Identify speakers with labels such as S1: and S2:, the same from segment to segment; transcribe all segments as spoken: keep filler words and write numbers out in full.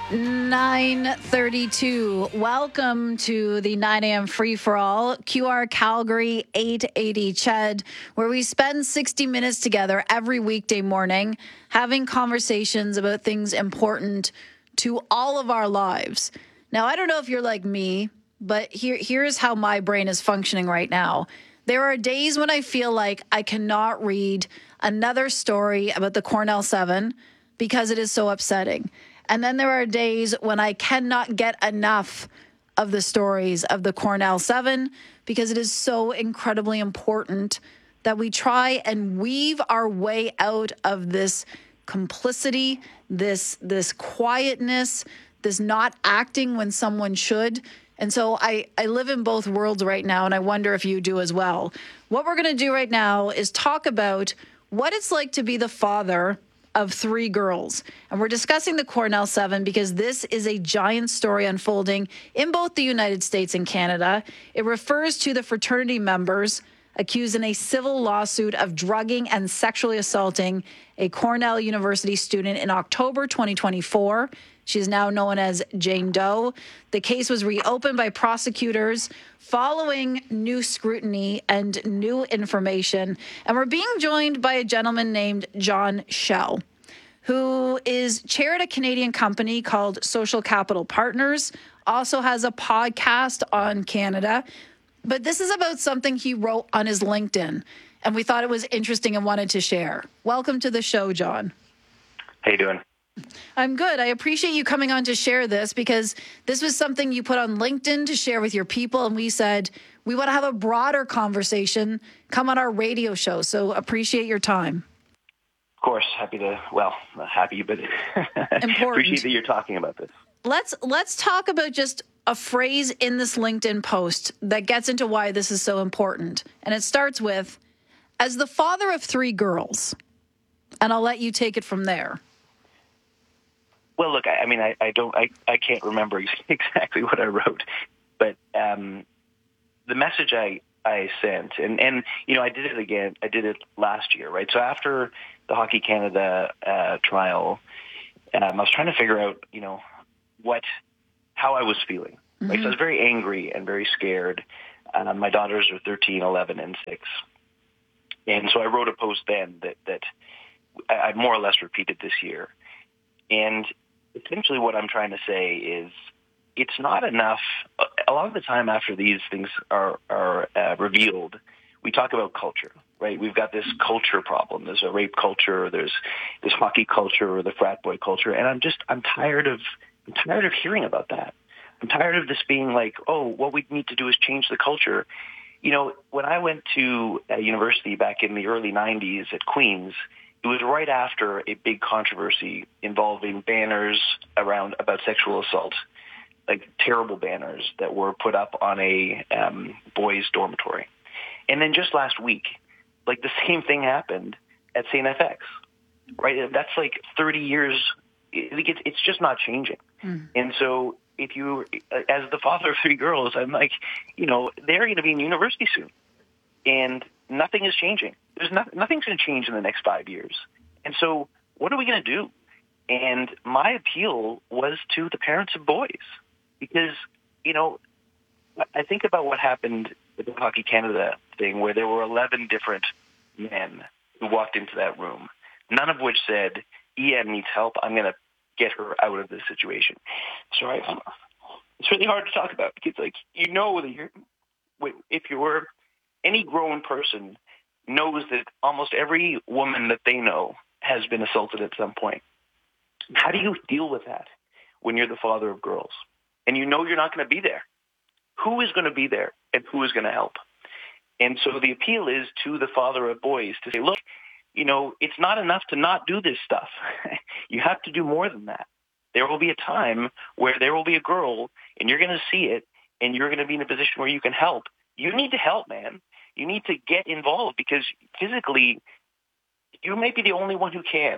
S1: nine thirty-two. Welcome to the nine a.m. free-for-all, Q R Calgary eight eighty C H E D, where we spend sixty minutes together every weekday morning having conversations about things important to all of our lives. Now, I don't know if you're like me, but here here's how my brain is functioning right now. There are days when I feel like I cannot read another story about the Cornell seven because it is so upsetting. And then there are days when I cannot get enough of the stories of the Cornell seven because it is so incredibly important that we try and weave our way out of this complicity, this this quietness, this not acting when someone should. And so I, I live in both worlds right now, and I wonder if you do as well. What we're going to do right now is talk about what it's like to be the father of three girls. And we're discussing the Cornell seven because this is a giant story unfolding in both the United States and Canada. It refers to the fraternity members accused in a civil lawsuit of drugging and sexually assaulting a Cornell University student in October twenty twenty-four. She's now known as Jane Doe. The case was reopened by prosecutors following new scrutiny and new information. And we're being joined by a gentleman named John Schell, who is chair at a Canadian company called Social Capital Partners, also has a podcast on Canada. But this is about something he wrote on his LinkedIn, and we thought it was interesting and wanted to share. Welcome to the show, John.
S2: How you doing?
S1: I'm good. I appreciate you coming on to share this because this was something you put on LinkedIn to share with your people. And we said, we want to have a broader conversation. Come on our radio show. So appreciate your time.
S2: Of course. Happy to, well, not happy, but
S1: Important.
S2: Appreciate that you're talking about this.
S1: Let's, let's talk about just a phrase in this LinkedIn post that gets into why this is so important. And it starts with, as the father of three girls, and I'll let you take it from there.
S2: Well, look, I, I mean, I, I don't, I, I can't remember exactly what I wrote, but um, the message I, I sent, and, and, you know, I did it again, I did it last year, right? So after the Hockey Canada uh, trial, um, I was trying to figure out, you know, what, how I was feeling, right? Mm-hmm. So I was very angry and very scared. Uh, my daughters are thirteen, eleven, and six. And so I wrote a post then that, that I, I more or less repeated this year. And essentially what I'm trying to say is it's not enough. A lot of the time after these things are, are uh, revealed, we talk about culture, right? We've got this culture problem. There's a rape culture. There's this hockey culture or the frat boy culture. And I'm just, I'm tired of, I'm tired of hearing about that. I'm tired of this being like, oh, what we need to do is change the culture. You know, when I went to a university back in the early nineties at Queen's, it was right after a big controversy involving banners around about sexual assault, like terrible banners that were put up on a um, boys' dormitory. And then just last week, like the same thing happened at Saint F X, right? That's like thirty years. It, it's just not changing. Mm. And so if you, as the father of three girls, I'm like, you know, they're going to be in university soon. And nothing is changing. There's not, nothing's going to change in the next five years. And so what are we going to do? And my appeal was to the parents of boys because, you know, I think about what happened with the Hockey Canada thing where there were eleven different men who walked into that room, none of which said, E M needs help. I'm going to get her out of this situation. So I, it's really hard to talk about because, like, you know that you're, if you were any grown person knows that almost every woman that they know has been assaulted at some point. How do you deal with that when you're the father of girls and you know you're not going to be there? Who is going to be there and who is going to help? And so the appeal is to the father of boys to say, look, you know, it's not enough to not do this stuff. You have to do more than that. There will be a time where there will be a girl and you're going to see it and you're going to be in a position where you can help. You need to help, man. You need to get involved because physically you may be the only one who can.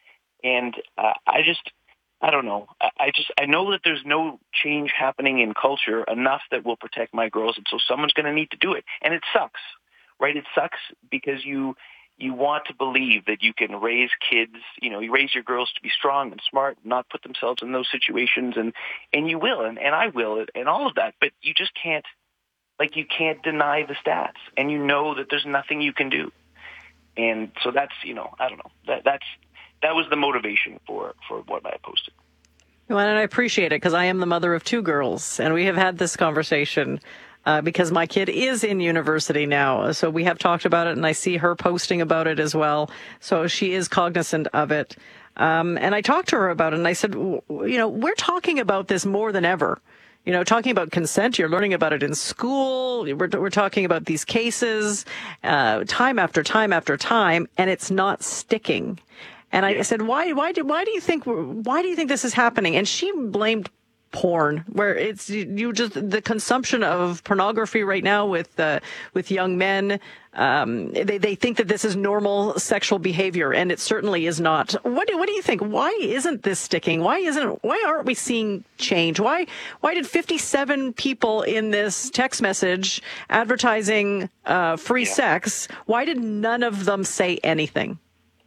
S2: And uh, I just, I don't know. I, I just, I know that there's no change happening in culture enough that will protect my girls. And so someone's going to need to do it. And it sucks, right? It sucks because you, You want to believe that you can raise kids, you know, you raise your girls to be strong and smart, not put themselves in those situations, and, and you will, and, and I will, and all of that. But you just can't, like, you can't deny the stats, and you know that there's nothing you can do. And so that's, you know, I don't know, that that's that was the motivation for, for what I posted.
S3: Well, and I appreciate it, because I am the mother of two girls, and we have had this conversation uh, because my kid is in university now. So we have talked about it, and I see her posting about it as well. So she is cognizant of it. Um, and I talked to her about it, and I said, you know, we're talking about this more than ever. You know, talking about consent, you're learning about it in school. We're, we're talking about these cases uh, time after time after time, and it's not sticking. And I said, why, why do, why do you think, why do you think this is happening? And she blamed porn, where it's you just the consumption of pornography right now with uh, with young men. Um, they they think that this is normal sexual behavior, and it certainly is not. What do what do you think? Why isn't this sticking? Why isn't why aren't we seeing change? Why why did fifty-seven people in this text message advertising uh, free yeah. sex? Why did none of them say anything?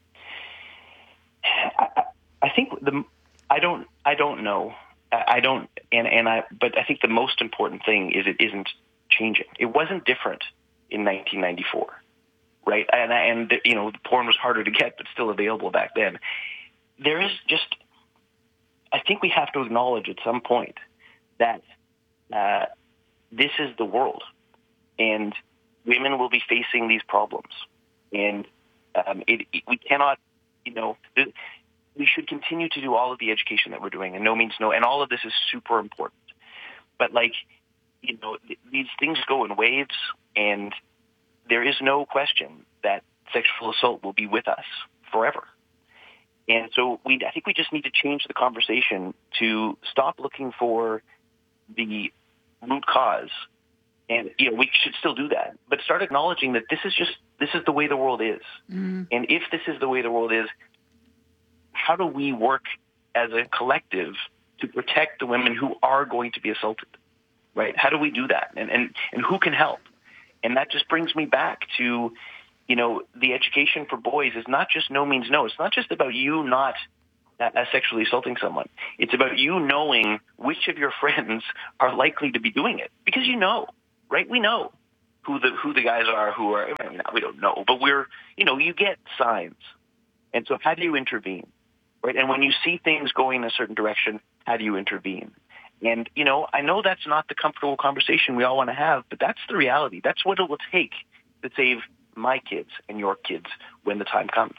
S2: I, I think the I don't I don't know. I don't, and, and I, but I think the most important thing is it isn't changing. It wasn't different in nineteen ninety-four, right? And, and you know, porn was harder to get, but still available back then. There is just, I think we have to acknowledge at some point that uh, this is the world, and women will be facing these problems, and um, it, it, we cannot, you know. The, we should continue to do all of the education that we're doing, and no means no, and all of this is super important. But, like, you know, th- these things go in waves, and there is no question that sexual assault will be with us forever. And so we, I think we just need to change the conversation to stop looking for the root cause. And, you know, we should still do that, but start acknowledging that this is just, this is the way the world is. Mm-hmm. And if this is the way the world is, how do we work as a collective to protect the women who are going to be assaulted, right? How do we do that? And, and, and who can help? And that just brings me back to, you know, the education for boys is not just no means no. It's not just about you not uh, sexually assaulting someone. It's about you knowing which of your friends are likely to be doing it, because you know, right? We know who the, who the guys are who are, I mean, we don't know, but we're, you know, you get signs. And so how do you intervene? Right. And when you see things going in a certain direction, how do you intervene? And, you know, I know that's not the comfortable conversation we all want to have, but that's the reality. That's what it will take to save my kids and your kids when the time comes.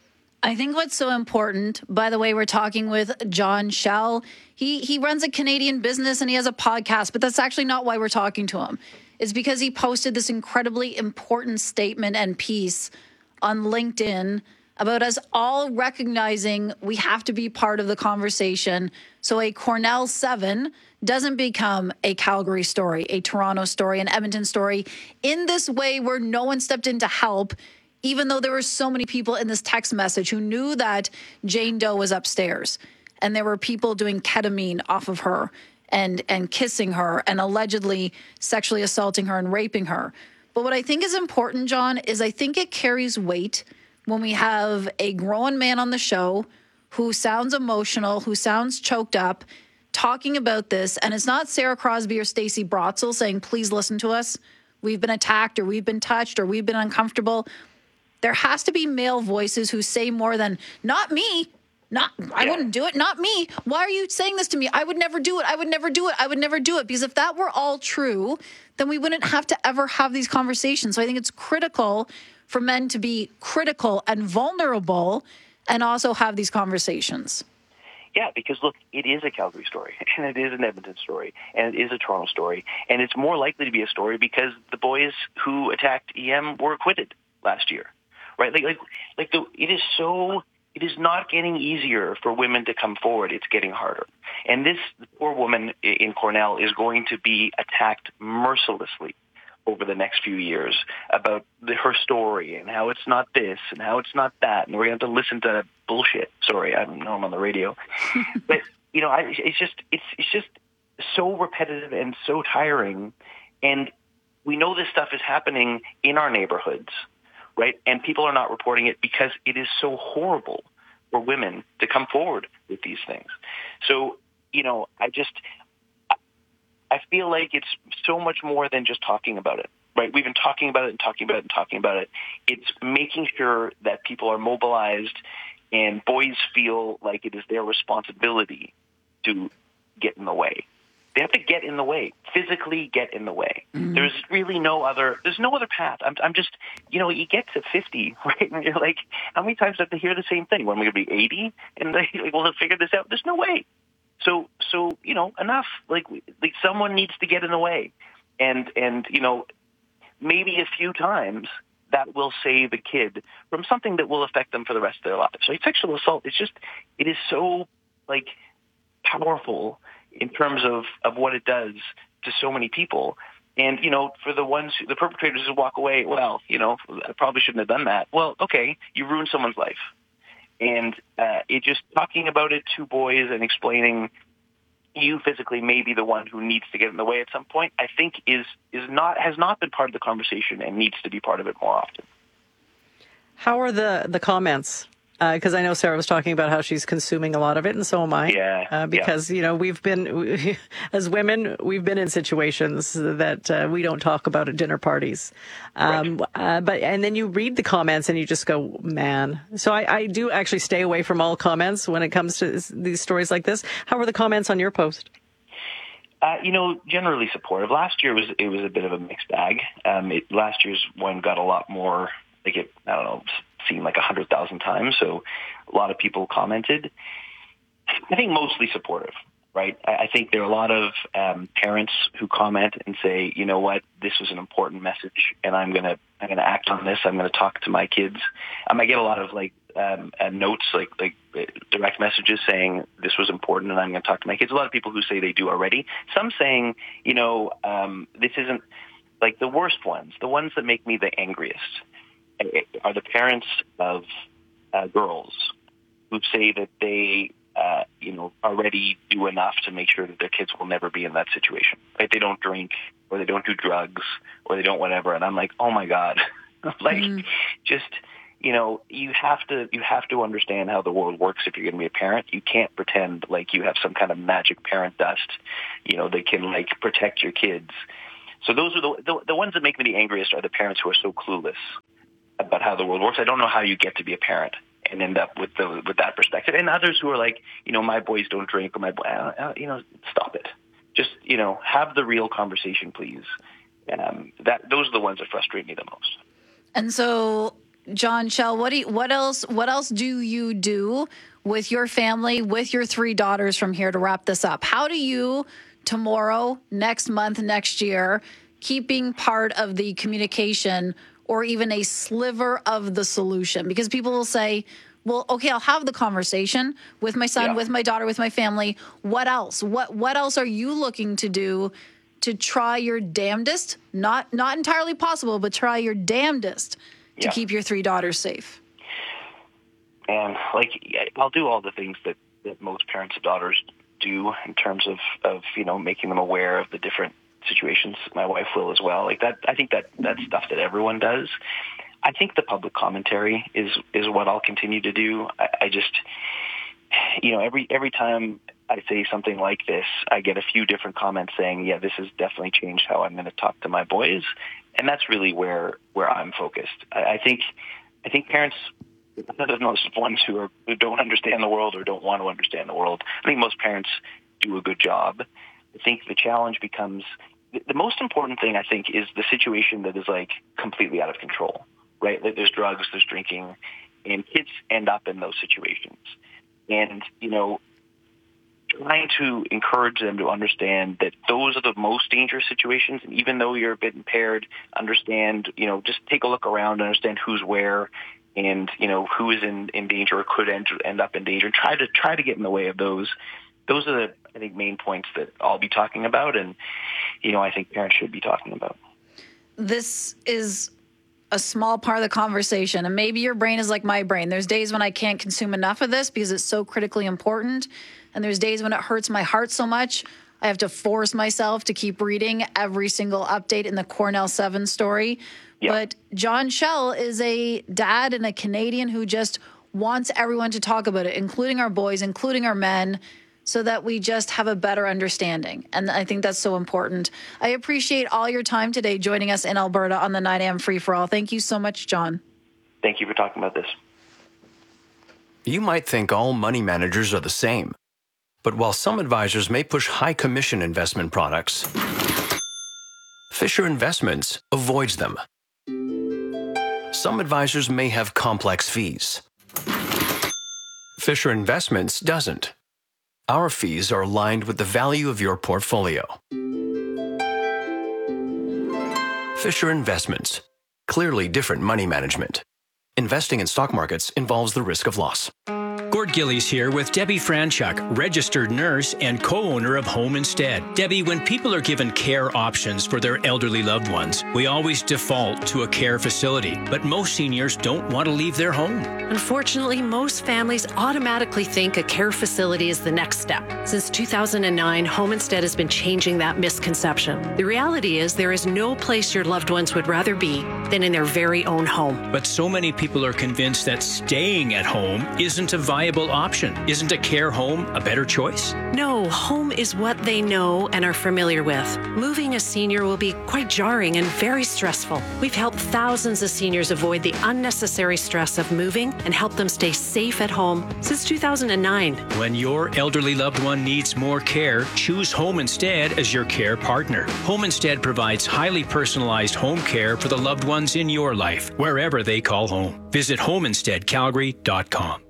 S1: I think what's so important, by the way, we're talking with John Shell. He he runs a Canadian business and he has a podcast, but that's actually not why we're talking to him. It's because he posted this incredibly important statement and piece on LinkedIn about us all recognizing we have to be part of the conversation so a Cornell seven doesn't become a Calgary story, a Toronto story, an Edmonton story, in this way where no one stepped in to help, even though there were so many people in this text message who knew that Jane Doe was upstairs, and there were people doing ketamine off of her and, and kissing her and allegedly sexually assaulting her and raping her. But what I think is important, John, is I think it carries weight when we have a grown man on the show who sounds emotional, who sounds choked up, talking about this. And it's not Sarah Crosby or Stacey Brotzel saying, please listen to us. We've been attacked, or we've been touched, or we've been uncomfortable. There has to be male voices who say more than, not me. Not, I wouldn't do it. Not me. Why are you saying this to me? I would never do it. I would never do it. I would never do it. Because if that were all true, then we wouldn't have to ever have these conversations. So I think it's critical for men to be critical and vulnerable and also have these conversations.
S2: Yeah, because, look, it is a Calgary story, and it is an Edmonton story, and it is a Toronto story, and it's more likely to be a story because the boys who attacked E M were acquitted last year, right? Like, like, like the, it is so, it is not getting easier for women to come forward. It's getting harder. And this poor woman in Cornell is going to be attacked mercilessly over the next few years about the, her story and how it's not this and how it's not that. And we're going to have to listen to bullshit. Sorry, I don't know I'm on the radio. But, you know, I, it's just, it's, it's just so repetitive and so tiring. And we know this stuff is happening in our neighborhoods right? And people are not reporting it because it is so horrible for women to come forward with these things. So, you know, I just, I feel like it's so much more than just talking about it, right? We've been talking about it and talking about it and talking about it. It's making sure that people are mobilized and boys feel like it is their responsibility to get in the way. They have to get in the way, physically get in the way. Mm-hmm. There's really no other, there's no other path. I'm, I'm just, you know, you get to fifty, right? And you're like, how many times do I have to hear the same thing? When we're going to be eighty? And they, like, we'll figure this out. There's no way. So, so, you know, enough. Like, like someone needs to get in the way. And, and, you know, maybe a few times that will save a kid from something that will affect them for the rest of their lives. So sexual assault, it's just, it is so, like, powerful in terms of, of what it does to so many people. And, you know, for the ones, the perpetrators who walk away, well, you know, I probably shouldn't have done that. Well, okay, you ruined someone's life. And uh, it just talking about it to boys and explaining you physically may be the one who needs to get in the way at some point, I think is is not has not been part of the conversation and needs to be part of it more often.
S3: How are the, the comments? Because uh, I know Sarah was talking about how she's consuming a lot of it, and so am I.
S2: Yeah.
S3: Uh, because, yeah. you know, we've been, we, as women, we've been in situations that uh, we don't talk about at dinner parties. Um, right. uh, but and then you read the comments and you just go, man. So I, I do actually stay away from all comments when it comes to these stories like this. How were the comments on your post?
S2: Uh, you know, generally supportive. Last year was it was a bit of a mixed bag. Um, it, last year's one got a lot more, like it, I don't know, seen like a hundred thousand times. So a lot of people commented. I think mostly supportive, right? I, I think there are a lot of um, parents who comment and say, you know what, this was an important message, and I'm gonna I'm gonna act on this. I'm gonna talk to my kids. Um, I get a lot of like um, uh, notes, like like uh, direct messages saying this was important, and I'm gonna talk to my kids. A lot of people who say they do already. Some saying, you know, um, this isn't like the worst ones. The ones that make me the angriest are the parents of uh, girls who say that they, uh, you know, already do enough to make sure that their kids will never be in that situation. Right? They don't drink, or they don't do drugs, or they don't whatever. And I'm like, oh my God, like, mm. just, you know, you have to you have to understand how the world works if you're going to be a parent. You can't pretend like you have some kind of magic parent dust, you know, that can like protect your kids. So those are the the, the ones that make me the angriest are the parents who are so clueless about how the world works. I don't know how you get to be a parent and end up with the with that perspective. And others who are like, you know, my boys don't drink, or my boy, uh, you know, stop it. Just, you know, have the real conversation, please. Um, that those are the ones that frustrate me the most.
S1: And so, John, Shell, what do you, what else what else do you do with your family, with your three daughters from here to wrap this up? How do you tomorrow, next month, next year, keeping part of the communication or even a sliver of the solution? Because people will say, well, okay, I'll have the conversation with my son, yeah. with my daughter, with my family. What else? What what else are you looking to do to try your damnedest? Not not entirely possible, but try your damnedest to yeah. keep your three daughters safe.
S2: And like, I'll do all the things that, that most parents of daughters do in terms of, of, you know, making them aware of the different situations. My wife will as well. Like that, I think that that's stuff that everyone does. I think the public commentary is is what I'll continue to do. I, I just, you know, every every time I say something like this, I get a few different comments saying, "Yeah, this has definitely changed how I'm going to talk to my boys," and that's really where where I'm focused. I, I think I think parents, other than those ones who are who don't understand the world or don't want to understand the world, I think most parents do a good job. I think the challenge becomes, the most important thing, I think, is the situation that is like completely out of control, right? Like there's drugs, there's drinking, and kids end up in those situations. And, you know, trying to encourage them to understand that those are the most dangerous situations. And even though you're a bit impaired, understand, you know, just take a look around and understand who's where and, you know, who is in, in danger or could end, end up in danger. Try to try to get in the way of those. Those are the, I think, main points that I'll be talking about, and, you know, I think parents should be talking about.
S1: This is a small part of the conversation, and maybe your brain is like my brain. There's days when I can't consume enough of this because it's so critically important, and there's days when it hurts my heart so much I have to force myself to keep reading every single update in the Cornell seven story. Yep. But John Schell is a dad and a Canadian who just wants everyone to talk about it, including our boys, including our men, so that we just have a better understanding. And I think that's so important. I appreciate all your time today joining us in Alberta on the nine a.m. Free for All. Thank you so much, John.
S2: Thank you for talking about this.
S4: You might think all money managers are the same. But while some advisors may push high commission investment products, Fisher Investments avoids them. Some advisors may have complex fees. Fisher Investments doesn't. Our fees are aligned with the value of your portfolio. Fisher Investments. Clearly different money management. Investing in stock markets involves the risk of loss.
S5: Gord Gillies here with Debbie Franchuk, registered nurse and co-owner of Home Instead. Debbie, when people are given care options for their elderly loved ones, we always default to a care facility. But most seniors don't want to leave their home.
S6: Unfortunately, most families automatically think a care facility is the next step. Since two thousand nine, Home Instead has been changing that misconception. The reality is there is no place your loved ones would rather be than in their very own home.
S5: But so many people are convinced that staying at home isn't a viable option. Isn't a care home a better choice?
S6: No, home is what they know and are familiar with. Moving a senior will be quite jarring and very stressful. We've helped thousands of seniors avoid the unnecessary stress of moving and help them stay safe at home since two thousand nine.
S5: When your elderly loved one needs more care, choose Home Instead as your care partner. Home Instead provides highly personalized home care for the loved ones in your life, wherever they call home. Visit home instead calgary dot com.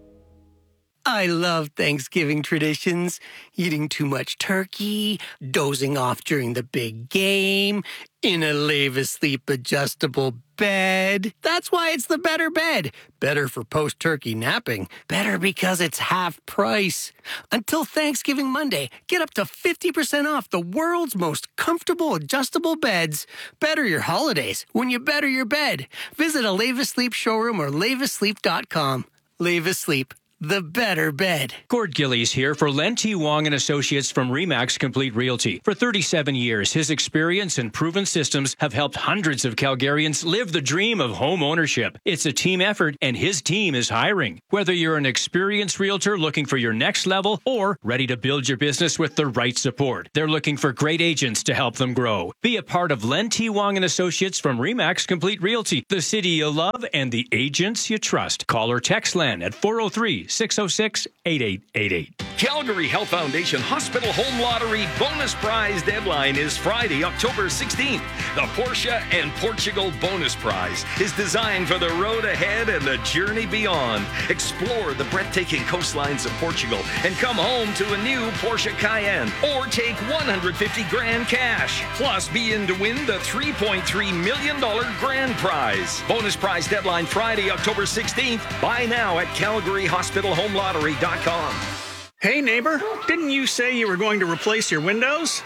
S7: I love Thanksgiving traditions. Eating too much turkey, dozing off during the big game, in a Leave-Asleep adjustable bed. That's why it's the better bed. Better for post-turkey napping. Better because it's half price. Until Thanksgiving Monday, get up to fifty percent off the world's most comfortable adjustable beds. Better your holidays when you better your bed. Visit a Leave-Asleep showroom or leave asleep dot com. Leave-Asleep. The better bed.
S5: Gord Gillies here for Len T. Wong and Associates from Remax Complete Realty. For thirty-seven years, his experience and proven systems have helped hundreds of Calgarians live the dream of home ownership. It's a team effort, and his team is hiring. Whether you're an experienced realtor looking for your next level or ready to build your business with the right support, they're looking for great agents to help them grow. Be a part of Len T. Wong and Associates from Remax Complete Realty, the city you love and the agents you trust. Call or text Len at four oh three, six oh six, eight eight eight eight.
S8: Calgary Health Foundation Hospital Home Lottery bonus prize deadline is Friday, October sixteenth. The Porsche and Portugal bonus prize is designed for the road ahead and the journey beyond. Explore the breathtaking coastlines of Portugal and come home to a new Porsche Cayenne or take one hundred fifty grand cash. Plus, be in to win the three point three million dollars grand prize. Bonus prize deadline Friday, October sixteenth. Buy now at calgary hospital home lottery dot com.
S9: Hey, neighbor, didn't you say you were going to replace your windows?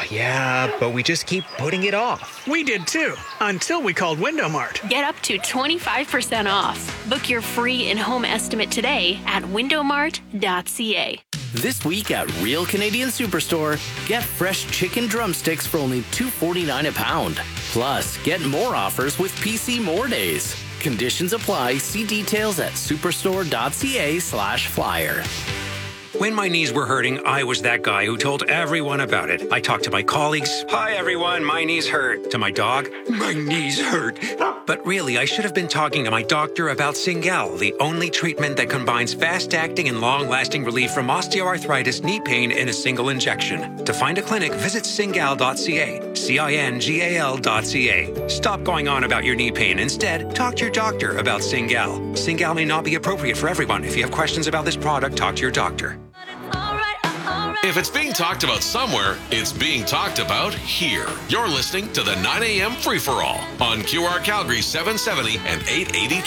S10: Yeah, but we just keep putting it off.
S9: We did too, until we called Window Mart.
S11: Get up to twenty-five percent off. Book your free in-home estimate today at window mart dot c a.
S12: This week at Real Canadian Superstore, get fresh chicken drumsticks for only two forty-nine a pound. Plus, get more offers with P C More Days. Conditions apply. See details at superstore dot c a slash flyer.
S13: When my knees were hurting, I was that guy who told everyone about it. I talked to my colleagues. Hi, everyone. My knees hurt. To my dog. My knees hurt. But really, I should have been talking to my doctor about Cingal, the only treatment that combines fast-acting and long-lasting relief from osteoarthritis knee pain in a single injection. To find a clinic, visit cingal dot c a. C I N G A L dot C A. Stop going on about your knee pain. Instead, talk to your doctor about Cingal. Cingal may not be appropriate for everyone. If you have questions about this product, talk to your doctor.
S14: If it's being talked about somewhere, it's being talked about here. You're listening to the nine a.m. Free-For-All on Q R Calgary seven seventy and eight eighty